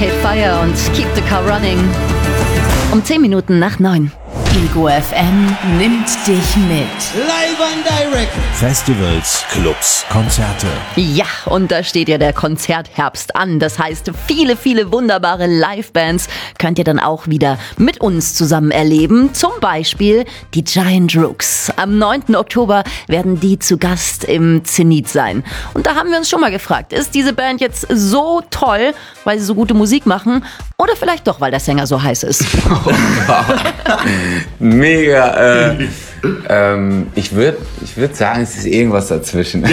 Arcade Fire und Keep the Car Running. Um 10 Minuten nach 9. Ego FM nimmt dich mit. Live and direct. Festivals, Clubs, Konzerte. Ja, und da steht ja der Konzertherbst an. Das heißt, viele, viele wunderbare Livebands könnt ihr dann auch wieder mit uns zusammen erleben. Zum Beispiel die Giant Rooks. Am 9. Oktober werden die zu Gast im Zenit sein. Und da haben wir uns schon mal gefragt, ist diese Band jetzt so toll, weil sie so gute Musik machen? Oder vielleicht doch, weil der Sänger so heiß ist? Mega. Ich würd sagen, es ist irgendwas dazwischen.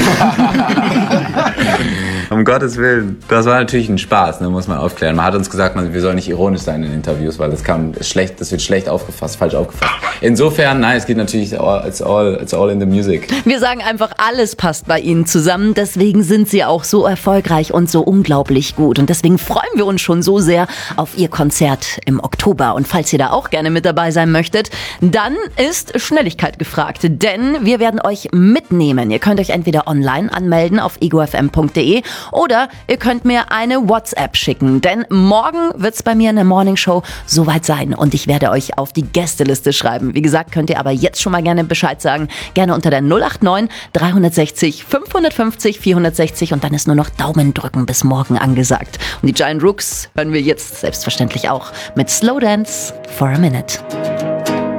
Um Gottes Willen. Das war natürlich ein Spaß, ne, muss man aufklären. Man hat uns gesagt, wir sollen nicht ironisch sein in Interviews, weil das wird schlecht aufgefasst, falsch aufgefasst. Insofern, nein, es geht natürlich it's all in the music. Wir sagen einfach, alles passt bei ihnen zusammen. Deswegen sind sie auch so erfolgreich und so unglaublich gut. Und deswegen freuen wir uns schon so sehr auf ihr Konzert im Oktober. Und falls ihr da auch gerne mit dabei sein möchtet, dann ist Schnelligkeit gefragt. Denn wir werden euch mitnehmen. Ihr könnt euch entweder online anmelden auf egofm.de oder ihr könnt mir eine WhatsApp schicken. Denn morgen wird es bei mir in der Morningshow soweit sein. Und ich werde euch auf die Gästeliste schreiben. Wie gesagt, könnt ihr aber jetzt schon mal gerne Bescheid sagen. Gerne unter der 089 360 550 460. Und dann ist nur noch Daumen drücken bis morgen angesagt. Und die Giant Rooks hören wir jetzt selbstverständlich auch mit Slow Dance for a Minute.